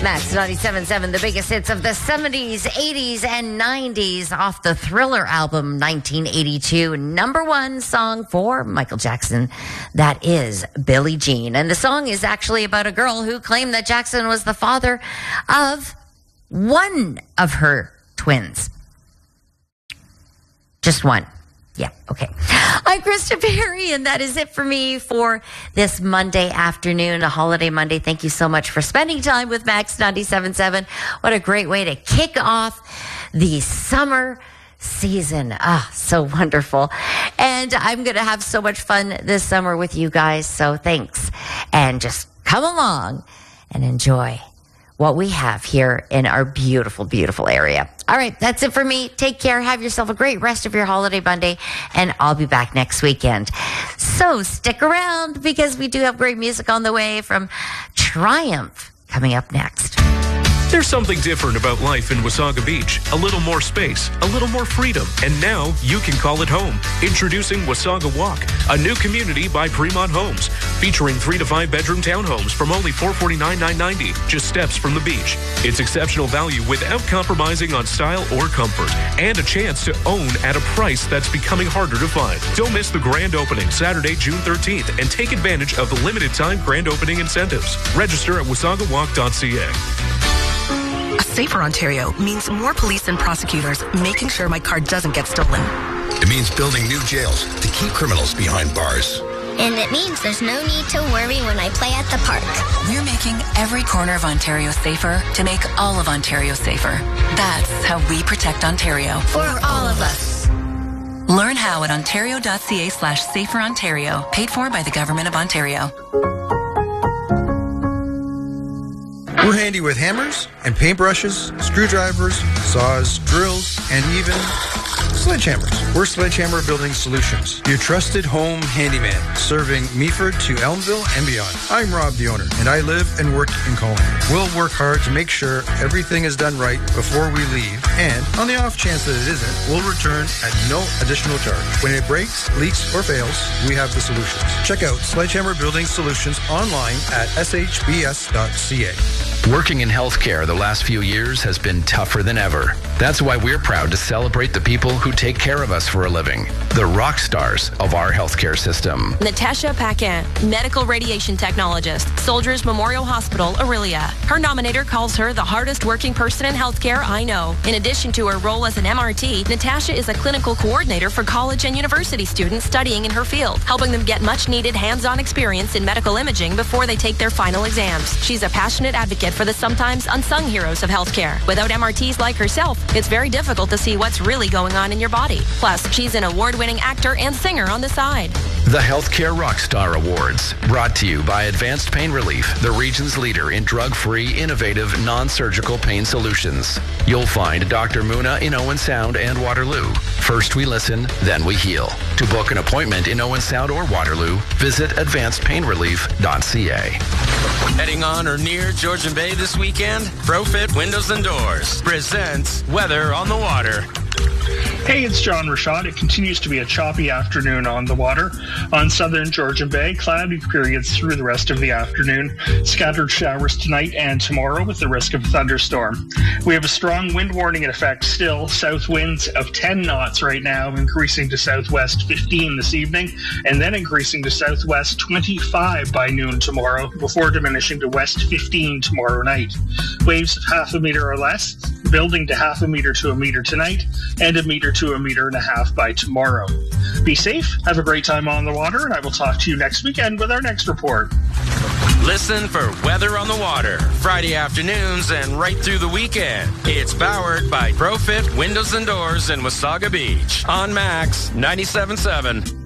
Max 97.7, the biggest hits of the 70s, 80s, and 90s off the Thriller album 1982. Number one song for Michael Jackson. That is Billie Jean. And the song is actually about a girl who claimed that Jackson was the father of one of her twins. Just one. Yeah, okay. I'm Krista Perry, and that is it for me for this Monday afternoon, a holiday Monday. Thank you so much for spending time with Max 97.7. What a great way to kick off the summer season. So wonderful. And I'm going to have so much fun this summer with you guys, so thanks. And just come along and enjoy what we have here in our beautiful, beautiful area. All right, that's it for me. Take care. Have yourself a great rest of your holiday Monday, and I'll be back next weekend. So stick around because we do have great music on the way from Triumph coming up next. There's something different about life in Wasaga Beach. A little more space, a little more freedom, and now you can call it home. Introducing Wasaga Walk, a new community by Fremont Homes, featuring 3 to 5 bedroom townhomes from only $449,990, just steps from the beach. It's exceptional value without compromising on style or comfort, and a chance to own at a price that's becoming harder to find. Don't miss the grand opening Saturday, June 13th, and take advantage of the limited time grand opening incentives. Register at wasagawalk.ca. A safer Ontario means more police and prosecutors making sure my car doesn't get stolen. It means building new jails to keep criminals behind bars. And it means there's no need to worry when I play at the park. We're making every corner of Ontario safer to make all of Ontario safer. That's how we protect Ontario. For all of us. Learn how at ontario.ca/saferontario, paid for by the Government of Ontario. We're handy with hammers and paintbrushes, screwdrivers, saws, drills, and even sledgehammers. We're Sledgehammer Building Solutions, your trusted home handyman, serving Meaford to Elmville and beyond. I'm Rob, the owner, and I live and work in Collingwood. We'll work hard to make sure everything is done right before we leave, and on the off chance that it isn't, we'll return at no additional charge. When it breaks, leaks, or fails, we have the solutions. Check out Sledgehammer Building Solutions online at shbs.ca. Working in healthcare the last few years has been tougher than ever. That's why we're proud to celebrate the people who take care of us for a living, the rock stars of our healthcare system. Natasha Paquin, medical radiation technologist, Soldiers Memorial Hospital, Aurelia. Her nominator calls her the hardest working person in healthcare I know. In addition to her role as an MRT, Natasha is a clinical coordinator for college and university students studying in her field, helping them get much needed hands-on experience in medical imaging before they take their final exams. She's a passionate advocate for the sometimes unsung heroes of healthcare. Without MRTs like herself, it's very difficult to see what's really going on in your body. Plus, she's an award-winning actor and singer on the side. The Healthcare Rockstar Awards, brought to you by Advanced Pain Relief, the region's leader in drug-free, innovative, non-surgical pain solutions. You'll find Dr. Muna in Owen Sound and Waterloo. First we listen, then we heal. To book an appointment in Owen Sound or Waterloo, visit advancedpainrelief.ca. Heading on or near Georgian Bay this weekend? ProFit Windows and Doors presents Weather on the Water. Hey, it's John Rashad. It continues to be a choppy afternoon on the water. On southern Georgian Bay, cloudy periods through the rest of the afternoon. Scattered showers tonight and tomorrow with the risk of a thunderstorm. We have a strong wind warning in effect still. South winds of 10 knots right now, increasing to southwest 15 this evening, and then increasing to southwest 25 by noon tomorrow, before diminishing to west 15 tomorrow night. Waves of 0.5 meter or less, building to 0.5 meter to 1 meter tonight, and 1 meter to 1.5 meters by tomorrow. Be safe, have a great time on the water, and I will talk to you next weekend with our next report. Listen for Weather on the Water, Friday afternoons and right through the weekend. It's powered by ProFit Windows and Doors in Wasaga Beach on Max 97.7.